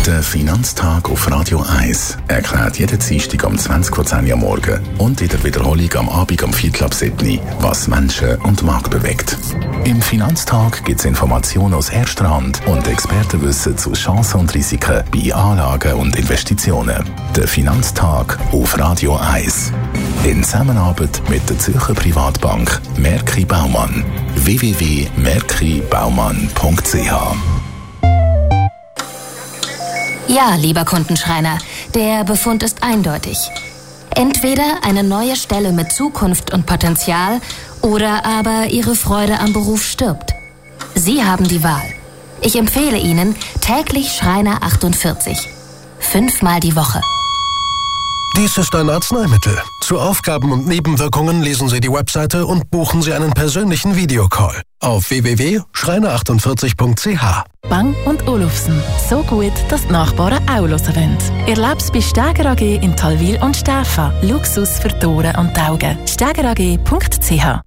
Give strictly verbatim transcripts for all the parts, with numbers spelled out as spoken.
Der Finanztag auf Radio eins erklärt jeden Dienstag um zwanzig Uhr zehn am Morgen und in der Wiederholung am Abend um Viertel ab sieben was Menschen und Markt bewegt. Im Finanztag gibt es Informationen aus erster Hand und Expertenwissen zu Chancen und Risiken bei Anlagen und Investitionen. Der Finanztag auf Radio eins. In Zusammenarbeit mit der Zürcher Privatbank Merki Baumann. w w w punkt merki baumann punkt c h Ja, lieber Kundenschreiner, der Befund ist eindeutig. Entweder eine neue Stelle mit Zukunft und Potenzial oder aber Ihre Freude am Beruf stirbt. Sie haben die Wahl. Ich empfehle Ihnen täglich Schreiner achtundvierzig. Fünfmal die Woche. Dies ist ein Arzneimittel. Zu Aufgaben und Nebenwirkungen lesen Sie die Webseite und buchen Sie einen persönlichen Videocall auf w w w punkt schreiner achtundvierzig punkt c h. Bang und Olufsen. So gut, dass die Nachbarn auch hören wollen. Erleb's bei Steger A G in Talwil und Stäfa. Luxus für die Ohren und die Augen. steger a g punkt c h.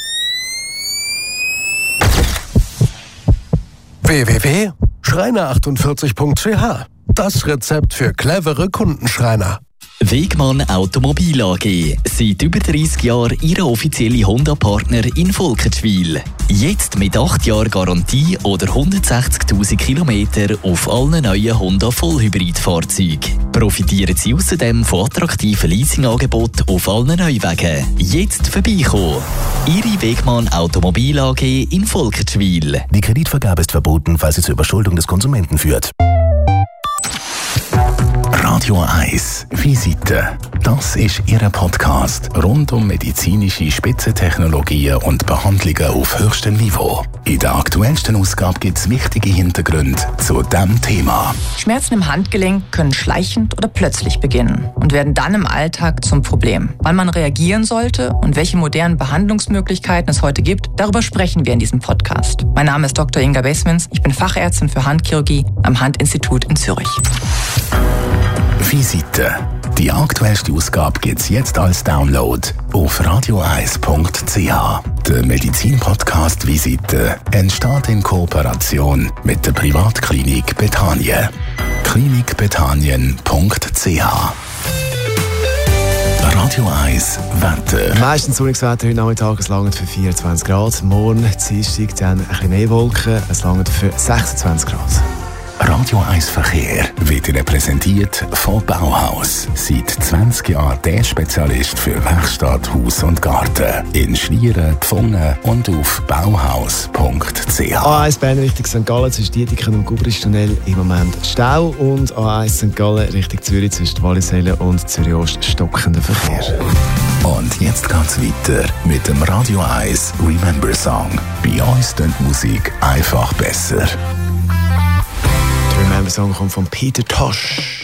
w w w punkt schreiner achtundvierzig punkt c h. Das Rezept für clevere Kundenschreiner. Wegmann Automobil A G. Seit über dreißig Jahren Ihr offizieller Honda-Partner in Volkertschwil. Jetzt mit acht Jahren Garantie oder hundertsechzigtausend Kilometer auf allen neuen Honda Vollhybrid-Fahrzeugen. Profitieren Sie außerdem von attraktiven Leasingangeboten auf allen Neuwagen. Jetzt vorbeikommen. Ihre Wegmann Automobil A G in Volkertschwil. Die Kreditvergabe ist verboten, falls sie zur Überschuldung des Konsumenten führt. Radio eins Visite. Das ist Ihr Podcast rund um medizinische Spitzentechnologien und Behandlungen auf höchstem Niveau. In der aktuellsten Ausgabe gibt es wichtige Hintergründe zu diesem Thema. Schmerzen im Handgelenk können schleichend oder plötzlich beginnen und werden dann im Alltag zum Problem. Wann man reagieren sollte und welche modernen Behandlungsmöglichkeiten es heute gibt, darüber sprechen wir in diesem Podcast. Mein Name ist Doktor Inga Besmens, ich bin Fachärztin für Handchirurgie am Handinstitut in Zürich. Visite. Die aktuellste Ausgabe gibt es jetzt als Download auf radio eins punkt c h. Der Medizin-Podcast Visite entsteht in Kooperation mit der Privatklinik Bethanien. klinik bethanien punkt c h. Radio eins Wetter. Meistens sonniges Wetter heute Nachmittag, es langt für vierundzwanzig Grad. Morgen, Dienstag, dann ein bisschen mehr Wolken, es langt für sechsundzwanzig Grad. Radio eins Verkehr wird Ihnen präsentiert von Bauhaus. Seit zwanzig Jahren der Spezialist für Werkstatt, Haus und Garten. In Schlieren, Pfungen und auf bauhaus punkt c h. A eins Bern Richtung Sankt Gallen zwischen Dietiken und Gubristunnel im Moment Stau. Und A eins Sankt Gallen Richtung Zürich zwischen Wallisellen und Zürich Ost stockender Verkehr. Und jetzt geht's weiter mit dem Radio eins Remember Song. Bei uns klingt Musik einfach besser. Der Remember Song kommt von Peter Tosh.